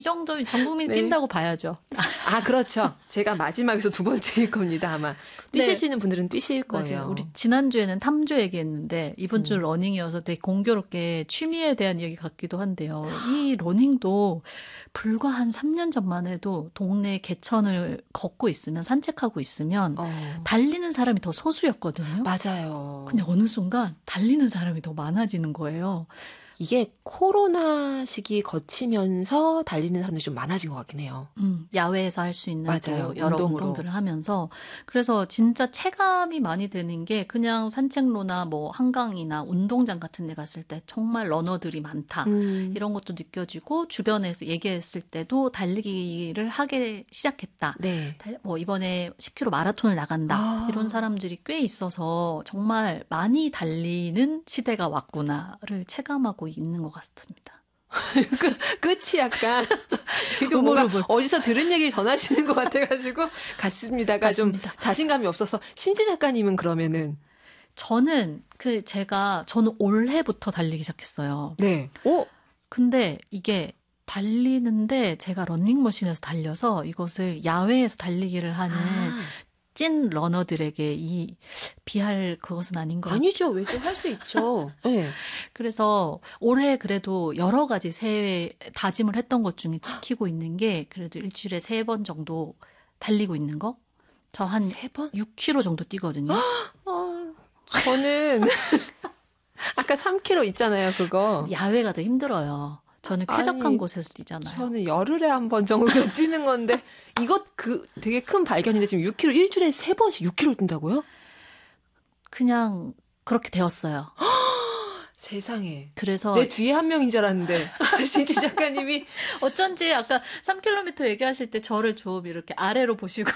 이 정도면 전 국민이 네. 뛴다고 봐야죠. 아, 그렇죠. 제가 마지막에서 두 번째일 겁니다, 아마. 뛰실 수 있는 분들은 뛰실 거예요. 맞아요. 우리 지난주에는 탐조 얘기했는데 이번 주 러닝이어서 되게 공교롭게 취미에 대한 이야기 같기도 한데요. 이 러닝도 불과 한 3년 전만 해도 동네 개천을 걷고 있으면 산책하고 있으면 달리는 사람이 더 소수였거든요. 맞아요. 근데 어느 순간 달리는 사람이 더 많아지는 거예요. 이게 코로나 시기 거치면서 달리는 사람들이 좀 많아진 것 같긴 해요. 야외에서 할 수 있는 맞아요. 또 여러 운동으로. 운동들을 하면서 그래서 진짜 체감이 많이 되는 게 그냥 산책로나 뭐 한강이나 운동장 같은 데 갔을 때 정말 러너들이 많다. 이런 것도 느껴지고 주변에서 얘기했을 때도 달리기를 하게 시작했다. 네. 뭐 이번에 10km 마라톤을 나간다. 이런 사람들이 꽤 있어서 정말 많이 달리는 시대가 왔구나를 체감하고 있는 것 같습니다. 끝이 약간 지금 뭔가 어디서 들은 얘기 전하시는 것 같아가지고 같습니다가 좀 자신감이 없어서 신지 작가님은 그러면은 저는 저는 올해부터 달리기 시작했어요. 네. 근데 이게 달리는데 제가 러닝머신에서 달려서 이것을 야외에서 달리기를 하는 찐 러너들에게 비할 그것은 아닌 것 같아요. 아니죠. 왜죠? 할 수 있죠. 네. 그래서 올해 그래도 여러 가지 새해 다짐을 했던 것 중에 지키고 있는 게 그래도 일주일에 3번 정도 달리고 있는 거? 저 한 3번? 6km 정도 뛰거든요. 저는 아까 3km 있잖아요. 그거. 야외가 더 힘들어요. 저는 쾌적한 곳에서 뛰잖아요. 저는 열흘에 한 번 정도 뛰는 건데 이것 되게 큰 발견인데 지금 6km 일주일에 3번씩 6km 뛴다고요? 그냥 그렇게 되었어요. 세상에. 그래서 내 뒤에 한 명인 줄 알았는데 신지 작가님이 어쩐지 아까 3km 얘기하실 때 저를 좀 이렇게 아래로 보시고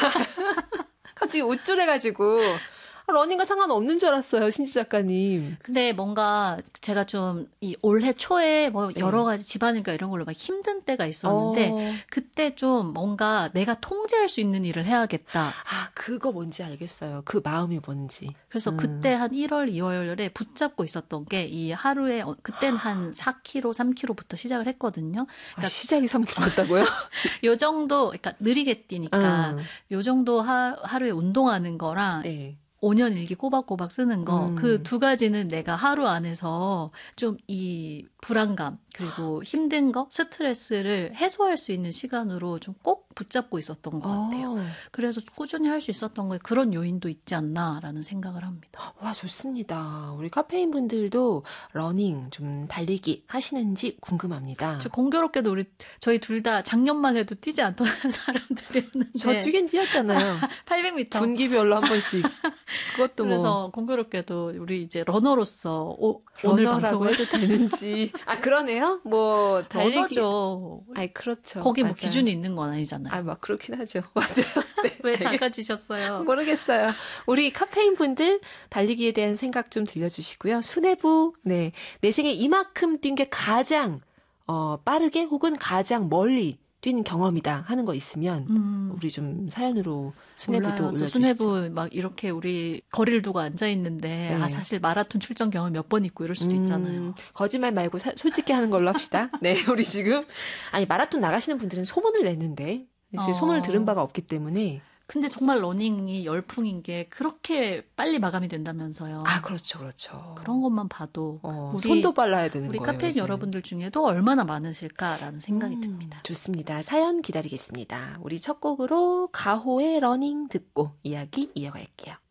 갑자기 우쭐해가지고 러닝과 상관없는 줄 알았어요, 신지 작가님. 근데 뭔가 제가 좀 이 올해 초에 뭐 여러 가지 집안일과 이런 걸로 막 힘든 때가 있었는데 그때 좀 뭔가 내가 통제할 수 있는 일을 해야겠다. 아, 그거 뭔지 알겠어요. 그 마음이 뭔지. 그래서 그때 한 1월, 2월에 붙잡고 있었던 게 이 하루에 그때는 한 4km, 3km부터 시작을 했거든요. 그러니까 시작이 3km였다고요? 요 정도, 그러니까 느리게 뛰니까 요 정도 하루에 운동하는 거랑 5년 일기 꼬박꼬박 쓰는 거, 그 두 가지는 내가 하루 안에서 좀 이 불안감, 그리고 힘든 거, 스트레스를 해소할 수 있는 시간으로 좀 꼭 붙잡고 있었던 것 같아요. 그래서 꾸준히 할 수 있었던 거에 그런 요인도 있지 않나라는 생각을 합니다. 와, 좋습니다. 우리 카페인 분들도 러닝, 좀 달리기 하시는지 궁금합니다. 공교롭게도 저희 둘 다 작년만 해도 뛰지 않던 사람들이었는데. 저 뛰긴 뛰었잖아요. 800m. 분기별로 한 번씩. 그것도 그래서 공교롭게도 우리 이제 러너로서 오늘 방송을 해도 되는지. 아, 그러네요? 뭐, 달리기. 러너죠. 아이, 그렇죠. 거기 뭐 기준이 있는 건 아니잖아요. 아, 막 그렇긴 하죠. 맞아요. 네. 왜 작아지셨어요? 모르겠어요. 우리 카페인 분들 달리기에 대한 생각 좀 들려주시고요. 수뇌부, 내 생에 이만큼 뛴 게 가장 빠르게 혹은 가장 멀리 뛴 경험이다 하는 거 있으면 우리 좀 사연으로 수뇌부도 올려주시죠. 수뇌부 막 이렇게 우리 거리를 두고 앉아 있는데 사실 마라톤 출전 경험 몇 번 있고 이럴 수도 있잖아요. 거짓말 말고 솔직히 하는 걸로 합시다. 네, 우리 지금 마라톤 나가시는 분들은 소문을 내는데 소문을 들은 바가 없기 때문에. 근데 정말 러닝이 열풍인 게 그렇게 빨리 마감이 된다면서요. 아, 그렇죠, 그렇죠. 그런 것만 봐도 손도 빨라야 되는 우리 거예요. 카페인 요새는. 여러분들 중에도 얼마나 많으실까라는 생각이 듭니다. 좋습니다. 사연 기다리겠습니다. 우리 첫 곡으로 가호의 러닝 듣고 이야기 이어갈게요.